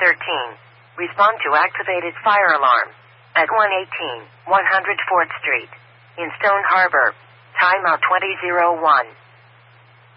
13. Respond to activated fire alarm at 118 104th Street in Stone Harbor. Timeout 2001.